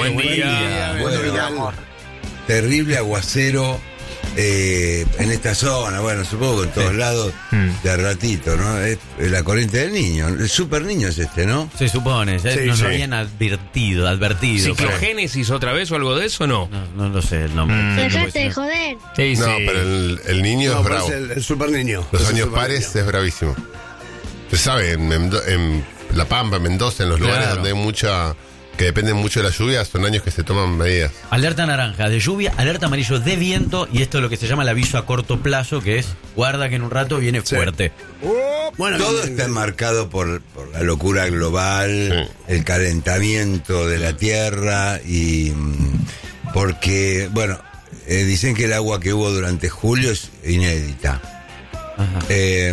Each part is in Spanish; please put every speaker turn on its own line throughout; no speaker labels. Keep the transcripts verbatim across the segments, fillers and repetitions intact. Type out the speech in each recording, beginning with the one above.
buen,
buen
día.
día.
Bueno,
Bueno,
terrible aguacero eh, en esta zona, bueno, supongo que en todos
Sí.
lados,
Mm.
de ratito, ¿no? Es la corriente del niño, el super niño es este, ¿no?
Se supone, ya
Sí,
nos
sí.
lo habían advertido, advertido.
¿Ciclogénesis otra vez o algo de eso no?
No, no lo sé el nombre.
Mm.
Dejate de joder.
Sí,
No,
sí.
pero el, el niño
no,
es
pero
bravo.
es el, el super niño.
Los
Es el
años
super
pares
niño.
es bravísimo. Se sabe, en, Mendo- en La Pampa, en Mendoza, en los lugares
Claro.
donde hay mucha, que dependen mucho de la lluvia, son años que se toman medidas.
Alerta naranja de lluvia, alerta amarillo de viento y esto es lo que se llama el aviso a corto plazo, que es guarda que en un rato viene
Sí.
fuerte.
Bueno,
Todo
eh,
está enmarcado por, por la locura global,
Sí.
el calentamiento de la tierra y mm, porque, bueno, eh, dicen que el agua que hubo durante julio es inédita.
Ajá.
Eh,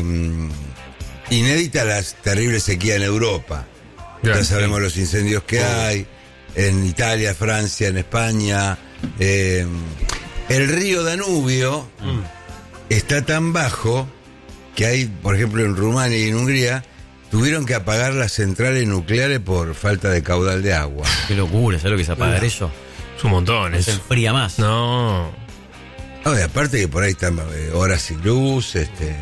inédita la terrible sequía en Europa.
Bien,
Ya sabemos
sí.
los incendios que hay en Italia, Francia, en España. Eh, el río Danubio está tan bajo que hay, por ejemplo, en Rumania y en Hungría, tuvieron que apagar las centrales nucleares por falta de caudal de agua.
Qué locura, ¿sabes lo que es apagar
No.
eso?
Es un montón.
Se
Es...
enfría más.
No.
No, y aparte que por ahí están eh, horas sin luz, este.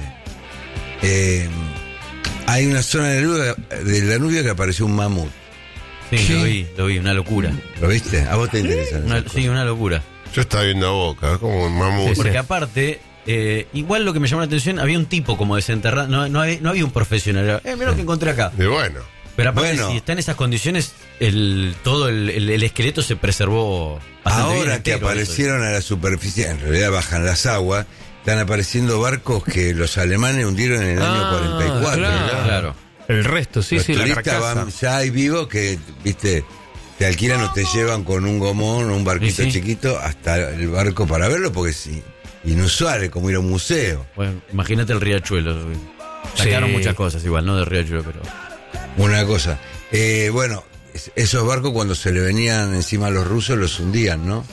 eh, hay una zona del Danubio, del Danubio que apareció un mamut.
Sí,
¿Qué?
lo vi, lo vi, una locura.
¿Lo viste? ¿A vos te interesa?
Una- sí, una locura.
Yo estaba viendo a Boca, como un mamut.
Sí,
Porque
sí.
aparte, eh, igual lo que me llamó la atención, había un tipo como desenterrado, no, no, había, no había un profesional. Era, eh, mira lo que encontré acá.
Y bueno,
Pero aparte,
Bueno.
si está en esas condiciones, el, todo el, el- el esqueleto se preservó bastante bien
Ahora que
entero,
aparecieron a la superficie, en realidad bajan las aguas, están apareciendo barcos que los alemanes hundieron en el año
Ah,
cuarenta y cuatro.
claro.
eso. Claro.
El resto, sí,
Los
sí, la
turistas
carcasa.
van, ya hay vivos que, viste, te alquilan o te llevan con un gomón o un barquito
Sí, sí.
chiquito hasta el barco para verlo, porque es i- inusual, es como ir a un museo.
Bueno, imagínate el riachuelo. Sacaron
Sí.
muchas cosas, igual, no de riachuelo, pero.
Una cosa. Eh, bueno, es- esos barcos cuando se le venían encima a los rusos los hundían, ¿no?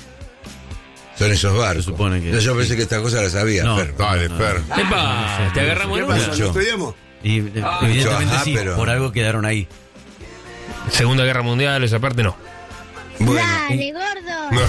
Son esos barcos.
Se supone que-
yo, yo pensé que esta cosa la sabía,
No.
Fer.
dale, Fer.
Epa, ¿te agarramos
¿Qué
en
pasó?
una?
Mucho.
¿Lo estudiamos?
Y eh, evidentemente
ajá,
sí,
pero-
por algo quedaron ahí.
Segunda Guerra Mundial, esa parte no.
Bueno,
Dale, gordo.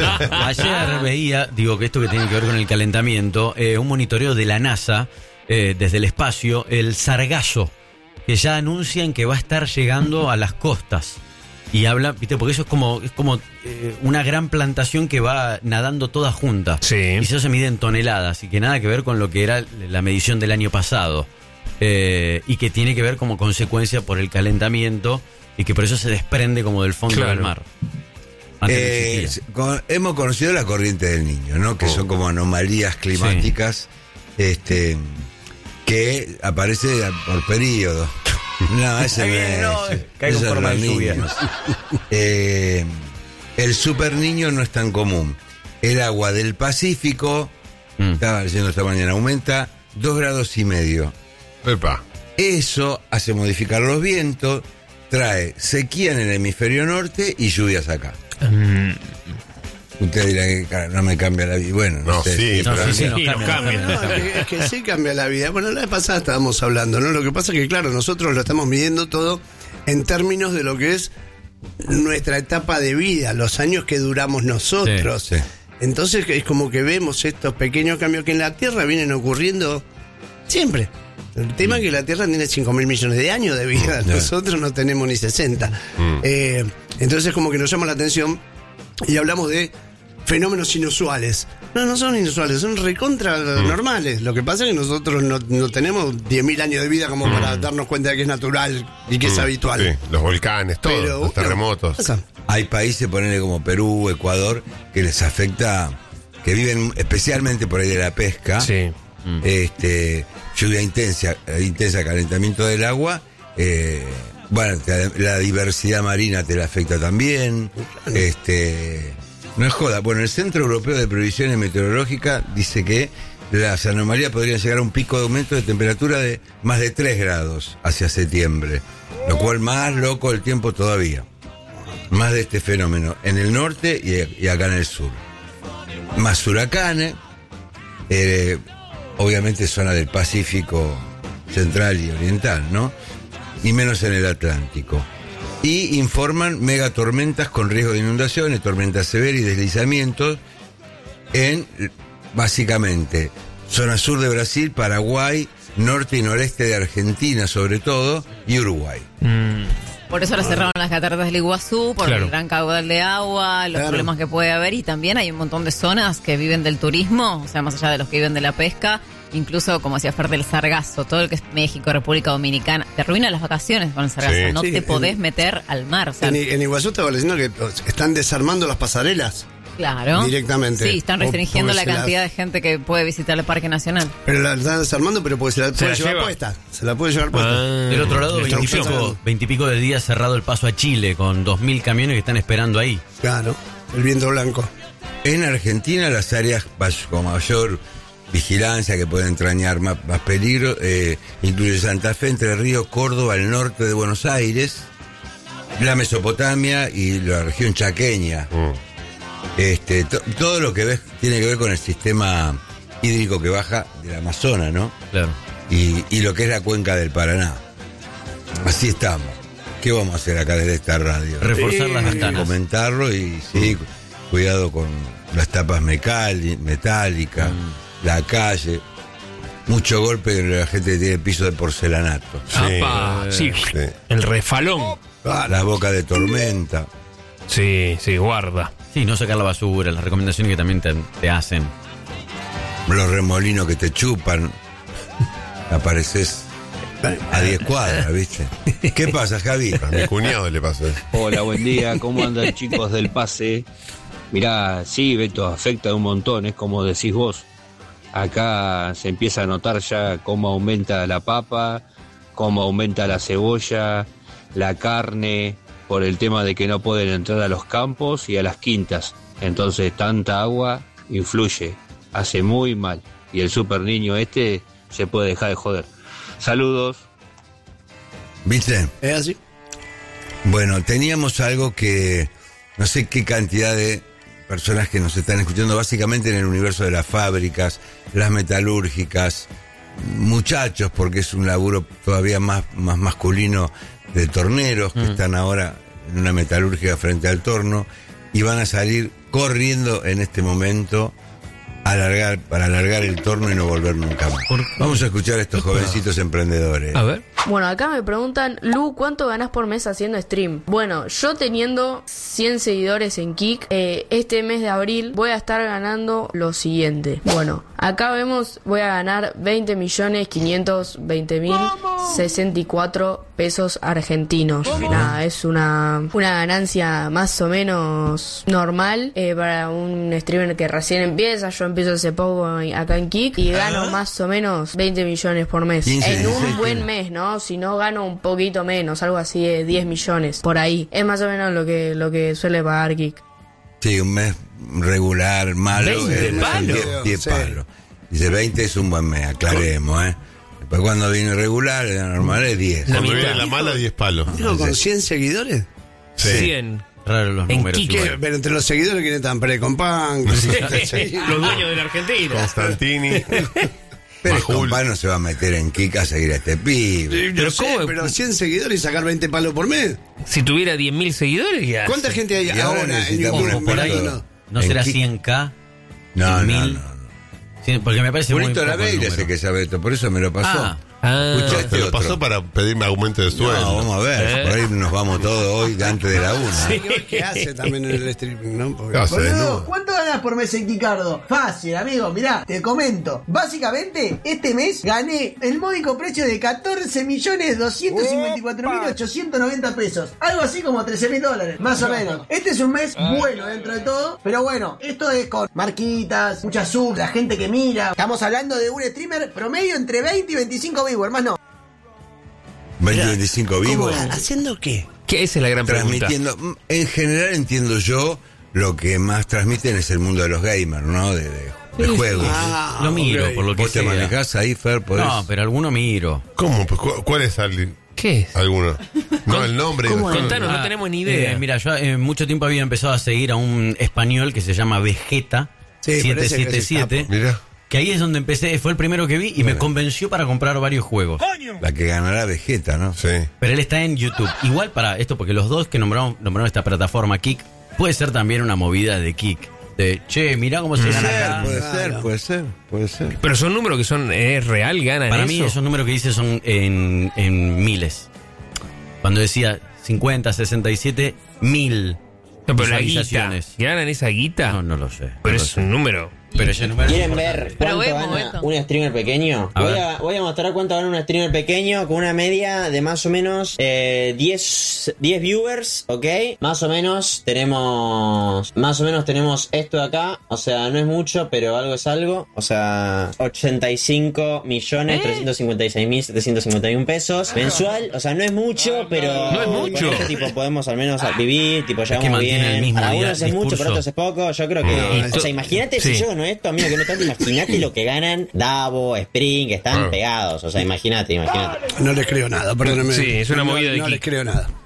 Ayer veía, digo que esto que tiene que ver con el calentamiento, eh, un monitoreo de la NASA eh, desde el espacio, el sargazo, que ya anuncian que va a estar llegando a las costas. Y habla, viste, porque eso es como, es como eh, una gran plantación que va nadando toda junta.
Sí.
Y eso se mide en toneladas, y que nada que ver con lo que era la medición del año pasado. Eh, y que tiene que ver como consecuencia por el calentamiento, y que por eso se desprende como del fondo
Claro.
del mar. Antes no
eh,
existía.
con- hemos conocido la corriente del niño, ¿no? Que son como anomalías climáticas, este, que aparece por periodo. No, ese
Ahí
no
viene,
es.
no, cae con
esos
forma
son
de
los
lluvia.
niños. Eh, el super niño no es tan común. El agua del Pacífico,
Mm.
estaba leyendo esta mañana, aumenta dos grados y medio.
Epa.
Eso hace modificar los vientos, trae sequía en el hemisferio norte y lluvias acá.
Mm,
Usted dirá que cara, no me cambia la vida. Bueno, no,
No,
sé.
sí,
No,
pero
sí, sí,
sí,
nos
nos
cambia, nos
cambia.
cambia, nos
No,
cambia.
es que, es que sí cambia la vida. Bueno, la vez pasada estábamos hablando, ¿no? Lo que pasa es que, claro, nosotros lo estamos midiendo todo en términos de lo que es nuestra etapa de vida, los años que duramos nosotros.
Sí, sí.
Entonces es como que vemos estos pequeños cambios que en la Tierra vienen ocurriendo siempre. El tema es que la Tierra tiene cinco mil millones de años de vida,
Ya.
nosotros no tenemos ni sesenta. Eh, entonces como que nos llama la atención y hablamos de fenómenos inusuales. No, no son inusuales, son recontra normales. Lo que pasa es que nosotros no, no tenemos diez mil años de vida como para darnos cuenta de que es natural y que es habitual.
Sí, los volcanes, todo,
Pero,
los
bueno,
terremotos.
pasa.
Hay países, ponele como Perú, Ecuador, que les afecta, que viven especialmente por ahí de la pesca.
sí.
Este, lluvia intensa, eh, intensa, calentamiento del agua. eh, bueno, te- la diversidad marina te la afecta también. Este, no es joda. Bueno, el Centro Europeo de Previsiones Meteorológicas dice que las anomalías podrían llegar a un pico de aumento de temperatura de más de tres grados hacia septiembre, lo cual más loco el tiempo todavía. Más de este fenómeno en el norte y, y acá en el sur. Más huracanes, eh, obviamente zona del Pacífico central y oriental, ¿no? Y menos en el Atlántico. y informan megatormentas con riesgo de inundaciones, tormentas severas y deslizamientos en, básicamente, zona sur de Brasil, Paraguay, norte y noreste de Argentina sobre todo, y Uruguay.
Mm.
Por eso la cerraron las cataratas del Iguazú, por
Claro.
el gran caudal de agua, los
Claro.
problemas que puede haber, y también hay un montón de zonas que viven del turismo, o sea, más allá de los que viven de la pesca, incluso, como decía Fer, del sargazo, todo lo que es México, República Dominicana, te arruina las vacaciones con el sargazo,
Sí.
no
Sí,
te
en-
podés meter al mar, o sea,
En, en Iguazú estaba leyendo que están desarmando las pasarelas.
claro.
directamente.
Sí, están
O
restringiendo
porque
la
se
cantidad
las-
de gente que puede visitar el Parque Nacional.
Pero la están desarmando, pero porque se la
Se
puede
la
llevar
lleva.
puesta. Se la puede llevar puesta.
Ah,
Del otro lado,
destrucción.
veintipico, veintipico de días cerrado el paso a Chile, con dos mil camiones que están esperando ahí.
Claro, el viento blanco.
En Argentina, las áreas con mayor vigilancia, que pueden entrañar más, más peligro, eh, incluye Santa Fe, Entre Ríos, Córdoba, el norte de Buenos Aires, la Mesopotamia y la región chaqueña.
Mm.
Este, to- todo lo que ves tiene que ver con el sistema hídrico que baja del Amazonas, ¿no?
Claro.
Y, y lo que es la cuenca del Paraná. Así estamos. ¿Qué vamos a hacer acá desde esta radio?
Reforzar las ventanas.
Comentarlo y sí, cu- cuidado con las tapas mecali- metálicas, la calle. Mucho golpe de la gente que tiene piso de porcelanato.
Apa, sí,
sí.
el refalón.
La boca de tormenta.
Sí, sí, guarda.
Sí, no sacar la basura, las recomendaciones que también te, te hacen.
Los remolinos que te chupan. Apareces a diez cuadras, ¿viste? ¿Qué pasa, Javi?
A mi cuñado le pasó eso.
Hola, buen día, ¿cómo andan chicos del pase? Mirá, sí, Beto, afecta un montón, es como decís vos. Acá se empieza a notar ya cómo aumenta la papa, cómo aumenta la cebolla, la carne, por el tema de que no pueden entrar a los campos y a las quintas. Entonces tanta agua influye, hace muy mal. Y el super niño este se puede dejar de joder. Saludos.
¿Viste?
¿Es así?
Bueno, teníamos algo que no sé qué cantidad de personas que nos están escuchando, básicamente en el universo de las fábricas, las metalúrgicas, muchachos, porque es un laburo todavía más, más masculino, de torneros que están ahora en una metalúrgica frente al torno y van a salir corriendo en este momento a alargar, para alargar el torno y no volver nunca más. Vamos a escuchar a estos jovencitos emprendedores.
A ver.
Bueno, acá me preguntan, Lu, ¿cuánto ganás por mes haciendo stream? Bueno, yo teniendo cien seguidores en Kik, eh, este mes de abril voy a estar ganando lo siguiente. Bueno, acá vemos, voy a ganar veinte millones quinientos veinte mil sesenta y cuatro pesos argentinos. Nada, es una, una ganancia más o menos normal eh, para un streamer que recién empieza. Yo empiezo hace poco acá en Kik y gano más o menos veinte millones por mes.
quince,
En un
dieciséis,
buen
tiene.
mes, ¿no? Si no gano un poquito menos, algo así de diez millones, por ahí. Es más o menos lo que, lo que suele pagar Kik.
Sí, un mes regular, malo.
veinte
eh,
palos.
diez, diez
Sí.
palos. Dice veinte es un buen mes, aclaremos, ¿eh? Después cuando viene regular, la normal es diez.
La
Cuando
mitad.
viene la mala, diez palos.
Digo, con cien seguidores.
Sí.
cien.
Raro los
En
números.
Quique.
igual.
¿Qué? Pero entre los seguidores, ¿quiénes están? Pérez Compan.
Los dueños de la Argentina.
Constantini.
Pero el
Majul.
compa no se va a meter en Kika a seguir a este pibe.
Pero,
Pero ¿cómo?
pero cien seguidores y sacar veinte palos por mes.
Si tuviera diez mil seguidores, ya.
¿Cuánta gente hay
Y ahora
ahora en
necesitamos
YouTube?
un
por ahí,
operador.
¿No
En
será
Kik-
cien K?
No, no,
cien
no,
mil?
no.
Sí, porque me parece muy
Purito
poco el
Laveira
número.
es el que sabe esto, por eso me lo pasó.
Ah.
Ah,
Escuchá
Te
este
lo
otro.
pasó para pedirme aumento de sueldo.
No, vamos a ver,
Eh.
por ahí nos vamos todos hoy antes de la una.
¿Qué hace también en el streaming, no? Porque-
¿Qué hace,
Boludo,
desnudo?
¿cuánto ganas por mes en Kikardo? Fácil, amigo, mirá, te comento. Básicamente, este mes gané el módico precio de catorce millones doscientos cincuenta y cuatro mil ochocientos noventa pesos. Algo así como trece mil dólares, más o menos. Este es un mes bueno dentro de todo, pero bueno, esto es con marquitas, mucha sub, la gente que mira. Estamos hablando de un streamer promedio entre veinte y veinticinco viewers, más no.
veinte, veinticinco vivos.
¿Cómo? ¿Haciendo qué?
que esa es la gran pregunta.
Transmitiendo. mm, En general entiendo yo, lo que más transmiten es el mundo de los gamers, ¿no? De, de- de juegos.
Ah,
Lo miro,
ok.
por lo que
¿Vos te
sea.
manejás ahí, Fer? ¿Podés?
No, pero alguno miro.
¿Cómo? Pues, ¿cu- ¿Cuál es alguien?
¿Qué es?
¿Alguno? No, el nombre.
¿Cómo?
no-
Contanos, no
Ah,
tenemos ni idea.
eh, mira, yo eh, mucho tiempo había empezado a seguir a un español que se llama Vegeta
Sí, parece que
siete siete
es
siete.
capo.
Mirá.
que ahí es donde empecé, fue el primero que vi y me convenció para comprar varios juegos.
La que ganará Vegeta, ¿no?
Sí.
Pero él está en YouTube. Igual para esto, porque los dos que nombraron, nombraron esta plataforma Kick, puede ser también una movida de Kick. De, che, mirá cómo se
Puede
gana
ser,
acá.
puede ser, puede ser, puede ser.
Pero son números que son es real, ganan
Para
eso.
mí esos números que dice son en, en miles. Cuando decía cincuenta, sesenta y siete, mil
No, pero la guita,
visualizaciones.
¿ganan esa guita?
No, no lo sé.
Pero
no lo
es
sé.
un número.
Pero ese número
¿Quieren
es
ver
importante.
cuánto
Probemos,
gana
Beto.
un streamer pequeño?
A
Voy
ver.
a, voy a mostrar cuánto gana un streamer pequeño con una media de más o menos eh, diez, diez viewers, ¿ok? Más o menos tenemos más o menos tenemos esto de acá, o sea, no es mucho, pero algo es algo, o sea, ochenta y cinco millones trescientos cincuenta y seis mil setecientos cincuenta y uno pesos mensual, o sea, no es mucho, pero
No es mucho.
con esto tipo podemos al menos vivir, tipo
que
llevamos
mantiene
bien.
el mismo
Para
día-
unos es mucho,
discurso.
para otros es poco, yo creo que,
No,
o sea, imagínate
sí.
si yo gano esto, a mí lo que no tanto, imagínate lo que ganan Davo, Spring, que están
Ah.
pegados. O sea, imagínate, imagínate.
No les creo nada, perdóname.
Sí, es una
No,
movida de
No
Kick.
les creo nada.